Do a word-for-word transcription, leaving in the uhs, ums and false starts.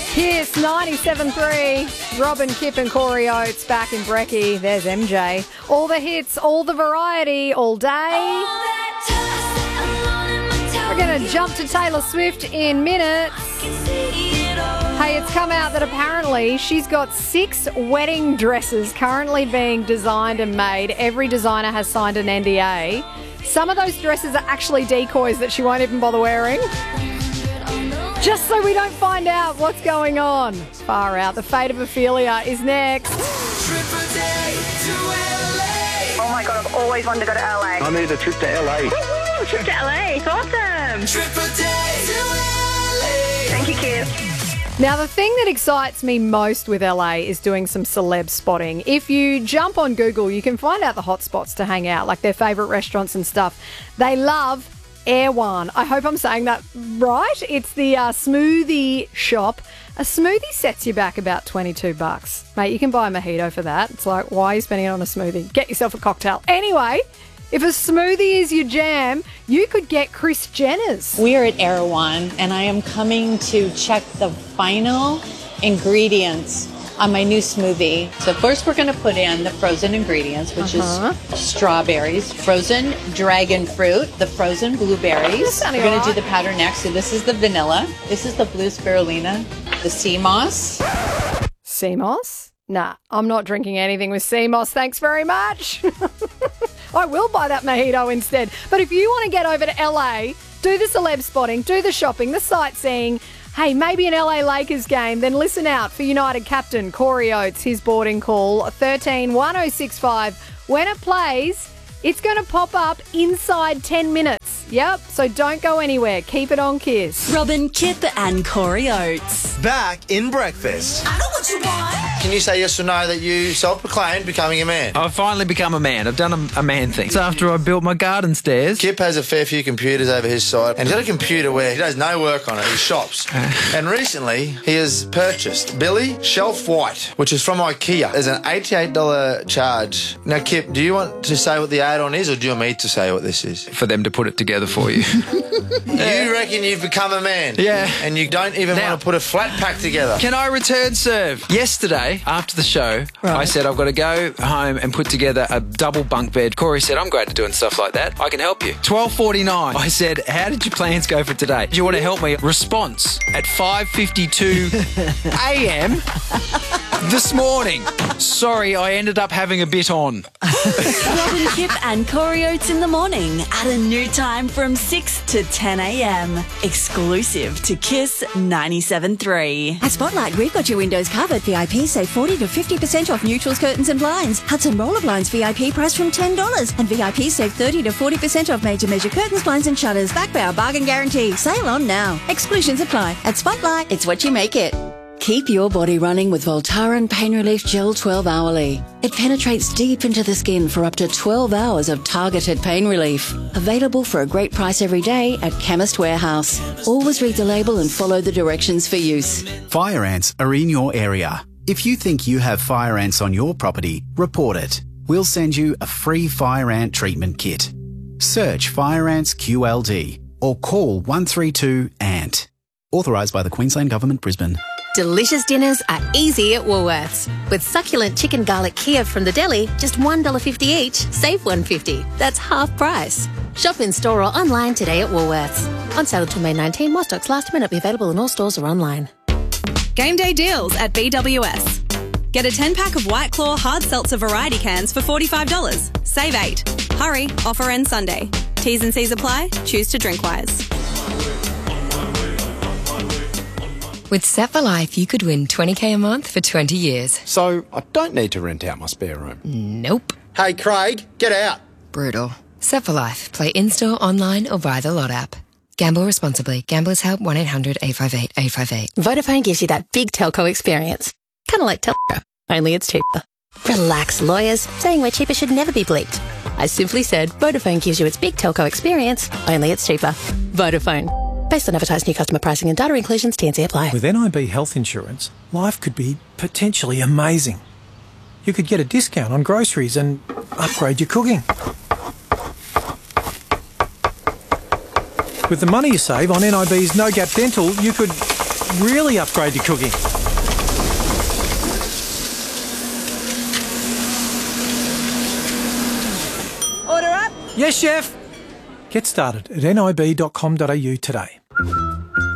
Kiss ninety-seven three. Robin, Kip and Corey Oates back in Brekkie. There's M J. All the hits, all the variety, all day. We're going to jump to Taylor Swift in minutes. Hey, it's come out that apparently she's got six wedding dresses currently being designed and made. Every designer has signed an N D A. Some of those dresses are actually decoys that she won't even bother wearing. Just so we don't find out what's going on. Far out. The fate of Ophelia is next. Oh my God, I've always wanted to go to L A. I need a trip to L A. Woo-hoo, trip to L A. It's awesome. Thank you, Kip. Now, the thing that excites me most with L A is doing some celeb spotting. If you jump on Google, you can find out the hot spots to hang out, like their favourite restaurants and stuff. They love Erewhon. I hope I'm saying that right. It's the uh, smoothie shop. A smoothie sets you back about twenty-two bucks. Mate, you can buy a mojito for that. It's like, why are you spending it on a smoothie? Get yourself a cocktail. Anyway, if a smoothie is your jam, you could get Kris Jenner's. We are at Erewhon, and I am coming to check the final ingredients on my new smoothie. So first we're going to put in the frozen ingredients, which uh-huh. is strawberries, frozen dragon fruit, the frozen blueberries. We're going to do the powder next. So this is the vanilla. This is the blue spirulina, the sea moss. Sea moss? Nah, I'm not drinking anything with sea moss. Thanks very much. I will buy that mojito instead. But if you want to get over to L A, do the celeb spotting, do the shopping, the sightseeing, hey, maybe an L A Lakers game, then listen out for United captain Corey Oates, his boarding call, thirteen one oh six five. When it plays, it's going to pop up inside ten minutes. Yep, so don't go anywhere. Keep it on Kiss. Robin, Kip and Corey Oates. Back in breakfast. I know what you want. Can you say yes or no that you self-proclaimed becoming a man? I've finally become a man. I've done a, a man thing. It's after I built my garden stairs. Kip has a fair few computers over his side, and he's got a computer where he does no work on it. He shops. And recently, he has purchased Billy Shelf White, which is from IKEA. There's an eighty-eight dollars charge. Now, Kip, do you want to say what the add-on is, or do you want me to say what this is? For them to put it together for you. You reckon you've become a man? Yeah. And you don't even Now, want to put a flat pack together? Can I return serve? Yesterday, after the show, right. I said I've got to go home and put together a double bunk bed. Corey said, I'm great at doing stuff like that. I can help you. twelve forty-nine. I said, how did your plans go for today? Do you want to help me? Response at five fifty-two a.m. this morning. Sorry, I ended up having a bit on. Robin, Kip and Corey Oates in the morning at a new time from six to ten a.m. Exclusive to Kiss ninety-seven three. At Spotlight, we've got your windows covered. V I P save forty to fifty percent off neutrals, curtains and blinds. Hudson Roller Blinds V I P price from ten dollars. And V I P save thirty to forty percent off major measure curtains, blinds and shutters. Back by our bargain guarantee. Sale on now. Exclusions apply. At Spotlight, it's what you make it. Keep your body running with Voltaren Pain Relief Gel twelve hourly. It penetrates deep into the skin for up to twelve hours of targeted pain relief. Available for a great price every day at Chemist Warehouse. Always read the label and follow the directions for use. Fire ants are in your area. If you think you have fire ants on your property, report it. We'll send you a free fire ant treatment kit. Search Fire Ants Q L D or call one three two A N T. Authorised by the Queensland Government, Brisbane. Delicious dinners are easy at Woolworths. With succulent chicken garlic Kiev from the deli, just one dollar fifty each, save one dollar fifty. That's half price. Shop in store or online today at Woolworths. On sale until May nineteenth, more stocks last minute, be available in all stores or online. Game day deals at B W S. Get a ten pack of White Claw hard seltzer variety cans for forty-five dollars. Save eight. Hurry, offer ends Sunday. T's and C's apply. Choose to drink wise. With Set for Life, you could win twenty k a month for twenty years. So, I don't need to rent out my spare room? Nope. Hey, Craig, get out. Brutal. Set for Life. Play in-store, online or via the Lot app. Gamble responsibly. Gamblers Help one eight hundred eight five eight eight five eight. Vodafone gives you that big telco experience. Kind of like Telco, only it's cheaper. Relax, lawyers. Saying we're cheaper should never be bleeped. I simply said Vodafone gives you its big telco experience, only it's cheaper. Vodafone. Based on advertised new customer pricing and data inclusions, T and C apply. With N I B health insurance, life could be potentially amazing. You could get a discount on groceries and upgrade your cooking. With the money you save on N I B's No Gap Dental, you could really upgrade your cooking. Order up. Yes, chef. Get started at nib dot com dot a u today.